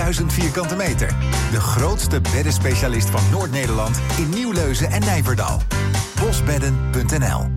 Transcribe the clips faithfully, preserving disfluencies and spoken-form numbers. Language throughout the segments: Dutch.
duizend vierkante meter. De grootste beddenspecialist van Noord-Nederland in Nieuwleuzen en Nijverdal. bosbedden punt n l.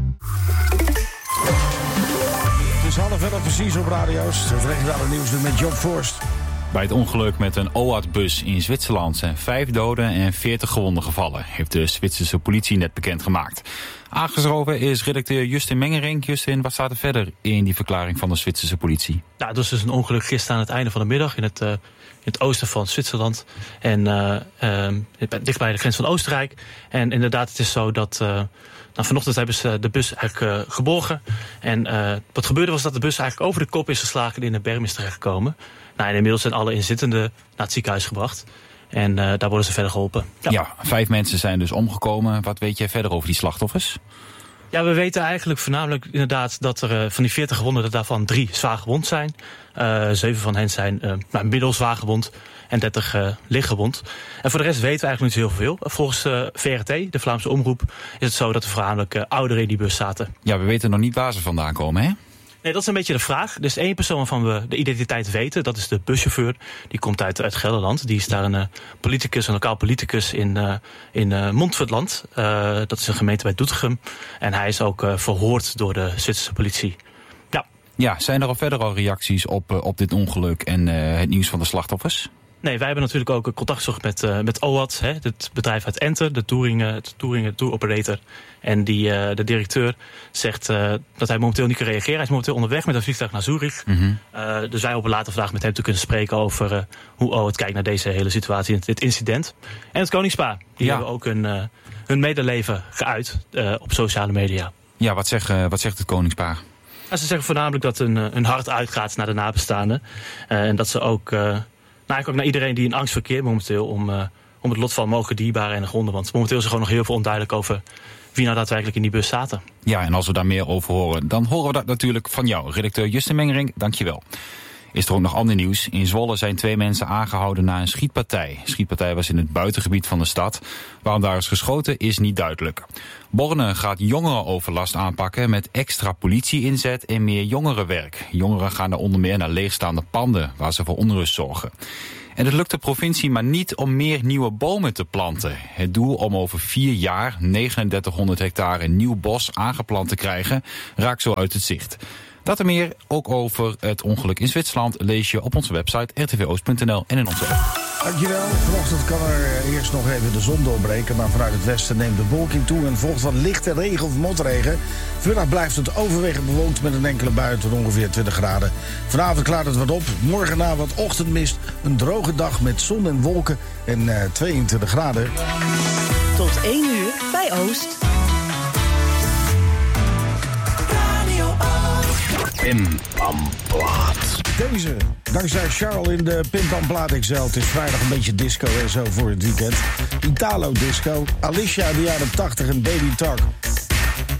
Het is half elf precies op radio's. Het regionale nieuws met Job Forst. Bij het ongeluk met een O A T-bus in Zwitserland zijn vijf doden en veertig gewonden gevallen, heeft de Zwitserse politie net bekendgemaakt. Aangeschoven is redacteur Justin Mengerink. Justin, wat staat er verder in die verklaring van de Zwitserse politie? Nou, dat is dus een ongeluk gisteren aan het einde van de middag in het, uh, in het oosten van Zwitserland. En uh, uh, dicht bij de grens van Oostenrijk. En inderdaad, het is zo dat... Uh, Nou, vanochtend hebben ze de bus eigenlijk uh, geborgen. En uh, wat gebeurde was dat de bus eigenlijk over de kop is geslagen en in de berm is terechtgekomen. Nou, en inmiddels zijn alle inzittenden naar het ziekenhuis gebracht. En uh, daar worden ze verder geholpen. Ja. ja, vijf mensen zijn dus omgekomen. Wat weet jij verder over die slachtoffers? Ja, we weten eigenlijk voornamelijk inderdaad dat er uh, van die veertig gewonden, dat daarvan drie zwaar gewond zijn. Uh, zeven van hen zijn uh, nou, middels zwaar gewond en dertig uh, lichtgewond. En voor de rest weten we eigenlijk niet zo heel veel. Volgens uh, V R T, de Vlaamse omroep, is het zo dat er voornamelijk uh, ouderen in die bus zaten. Ja, we weten nog niet waar ze vandaan komen, hè? Nee, dat is een beetje de vraag. Er is één persoon waarvan we de identiteit weten. Dat is de buschauffeur. Die komt uit, uit Gelderland. Die is daar een uh, politicus, een lokaal politicus in, uh, in uh, Montferland. Uh, dat is een gemeente bij Doetinchem. En hij is ook uh, verhoord door de Zwitserse politie. Ja. Ja, zijn er al verder al reacties op, uh, op dit ongeluk en uh, het nieuws van de slachtoffers? Nee, wij hebben natuurlijk ook contact gezocht met, uh, met O A T, hè, het bedrijf uit Enter, de touring, uh, touring tour operator. En die, uh, de directeur zegt uh, dat hij momenteel niet kan reageren. Hij is momenteel onderweg met een vliegtuig naar Zurich. Mm-hmm. Uh, dus wij hopen later vandaag met hem te kunnen spreken over uh, hoe O A T kijkt naar deze hele situatie, dit incident. En het Koningspaar, die ja. hebben ook hun, uh, hun medeleven geuit uh, op sociale media. Ja, wat, zeg, uh, wat zegt het Koningspaar? Nou, ze zeggen voornamelijk dat hun, uh, hun hart uitgaat naar de nabestaanden. Uh, en dat ze ook... Uh, Nou, ook naar iedereen die in angst verkeert momenteel om, uh, om het lot van mogelijke dierbaren en de gronden. Want momenteel is er gewoon nog heel veel onduidelijk over wie nou daadwerkelijk in die bus zaten. Ja, en als we daar meer over horen, dan horen we dat natuurlijk van jou. Redacteur Justin Mengerink, dankjewel. Is er ook nog ander nieuws? In Zwolle zijn twee mensen aangehouden na een schietpartij. De schietpartij was in het buitengebied van de stad. Waarom daar is geschoten is niet duidelijk. Borne gaat jongerenoverlast aanpakken met extra politie-inzet en meer jongerenwerk. Jongeren gaan er onder meer naar leegstaande panden waar ze voor onrust zorgen. En het lukt de provincie maar niet om meer nieuwe bomen te planten. Het doel om over vier jaar negenendertighonderd hectare nieuw bos aangeplant te krijgen raakt zo uit het zicht. Dat en meer, ook over het ongeluk in Zwitserland, lees je op onze website r t v oost punt n l en in onze app. Dankjewel. Vanochtend kan er eerst nog even de zon doorbreken, maar vanuit het westen neemt de bewolking toe en volgt wat lichte regen of motregen. Vanmiddag blijft het overwegend bewolkt met een enkele bui tot ongeveer twintig graden. Vanavond klaart het wat op. Morgen na wat ochtendmist, een droge dag met zon en wolken en uh, tweeëntwintig graden. Tot één uur bij Oost. Pimpamplaat. Deze, dankzij Charles in de Pimpamplaat X L. Het is vrijdag een beetje disco en zo voor het weekend. Italo disco, Alicia de jaren tachtig en Baby Talk.